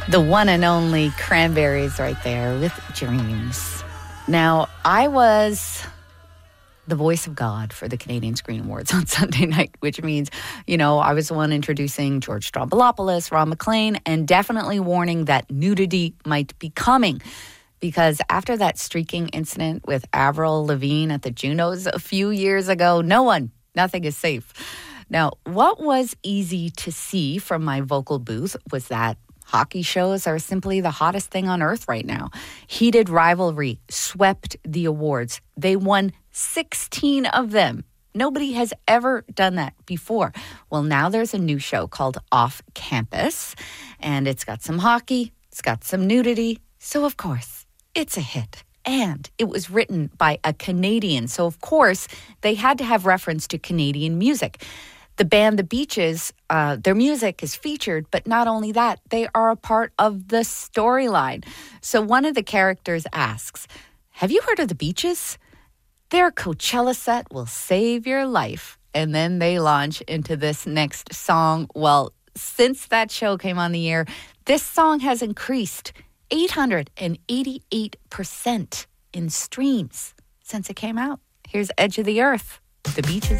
The one and only Cranberries right there with Dreams. Now, I was the voice of God for the Canadian Screen Awards on Sunday night, which means, I was the one introducing George Stroumboulopoulos, Ron MacLean, and definitely warning that nudity might be coming. Because after that streaking incident with Avril Lavigne at the Junos a few years ago, nothing is safe. Now, what was easy to see from my vocal booth was that hockey shows are simply the hottest thing on earth right now. Heated rivalry swept the awards. They won 16 of them. Nobody has ever done that before. Well, now there's a new show called Off Campus, and it's got some hockey, it's got some nudity, so of course, it's a hit. And it was written by a Canadian, so of course, they had to have reference to Canadian music. The band The Beaches, their music is featured, but not only that, they are a part of the storyline. So one of the characters asks, "Have you heard of The Beaches? Their Coachella set will save your life." And then they launch into this next song. Well, since that show came on the air, this song has increased 888% in streams since it came out. Here's Edge of the Earth, The Beaches.